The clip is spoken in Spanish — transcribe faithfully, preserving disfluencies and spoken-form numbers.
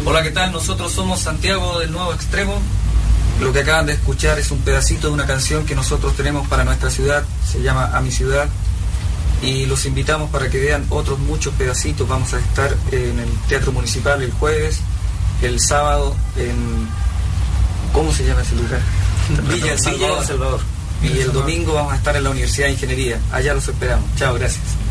Hola, ¿qué tal? Nosotros somos Santiago del Nuevo Extremo. Lo que acaban de escuchar es un pedacito de una canción que nosotros tenemos para nuestra ciudad, se llama A Mi Ciudad, y los invitamos para que vean otros muchos pedacitos. Vamos a estar en el Teatro Municipal el jueves, el sábado en... ¿cómo se llama ese lugar? Villa El Salvador. Villa El Salvador. Y el domingo vamos a estar en la Universidad de Ingeniería. Allá los esperamos. Chao, gracias.